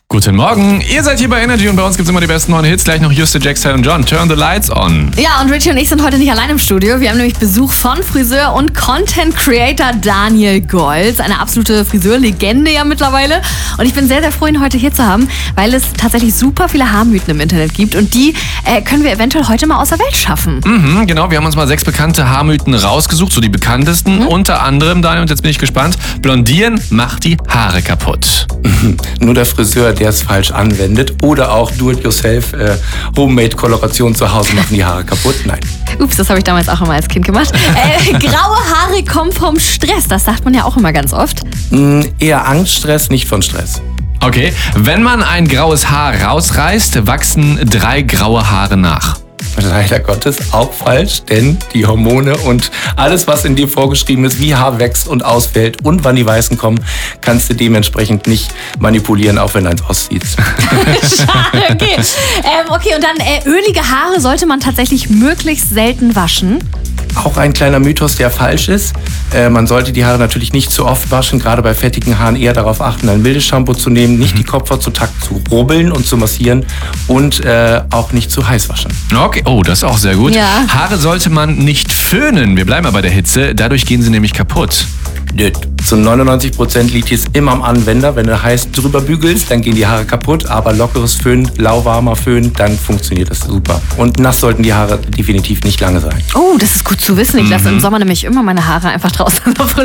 Guten Morgen, ihr seid hier bei Energy und bei uns gibt es immer die besten neuen Hits. Gleich noch Juste, Jackson und John. Turn the lights on. Ja, und Richie und ich sind heute nicht allein im Studio. Wir haben nämlich Besuch von Friseur und Content Creator Daniel Golz. Eine absolute Friseurlegende ja mittlerweile. Und ich bin sehr, sehr froh, ihn heute hier zu haben, weil es tatsächlich super viele Haarmythen im Internet gibt. Und die können wir eventuell heute mal aus der Welt schaffen. Genau, wir haben uns mal 6 bekannte Haarmythen rausgesucht, so die bekanntesten. Unter anderem, Daniel, und jetzt bin ich gespannt, Blondieren macht die Haare kaputt. Nur der Friseur, der es falsch anwendet, oder auch Do-it-yourself Homemade-Koloration zu Hause machen die Haare kaputt. Nein. Ups, das habe ich damals auch immer als Kind gemacht. Graue Haare kommen vom Stress, das sagt man ja auch immer ganz oft. Eher Angststress, nicht von Stress. Okay, wenn man ein graues Haar rausreißt, wachsen 3 graue Haare nach. Leider Gottes auch falsch, denn die Hormone und alles, was in dir vorgeschrieben ist, wie Haar wächst und ausfällt und wann die Weißen kommen, kannst du dementsprechend nicht manipulieren, auch wenn eins auszieht. Schade, okay. Okay, und dann ölige Haare sollte man tatsächlich möglichst selten waschen. Auch ein kleiner Mythos, der falsch ist. Man sollte die Haare natürlich nicht zu oft waschen, gerade bei fettigen Haaren eher darauf achten, ein mildes Shampoo zu nehmen, nicht die Kopfhaut zu Takt zu rubbeln und zu massieren und auch nicht zu heiß waschen. Okay, oh, das ist auch sehr gut. Ja. Haare sollte man nicht föhnen. Wir bleiben aber bei der Hitze, dadurch gehen sie nämlich kaputt. Zu 99% liegt es immer am Anwender. Wenn du heiß drüber bügelst, dann gehen die Haare kaputt. Aber lockeres Föhn, lauwarmer Föhn, dann funktioniert das super. Und nass sollten die Haare definitiv nicht lange sein. Oh, das ist gut zu wissen. Ich lasse im Sommer nämlich immer meine Haare einfach draußen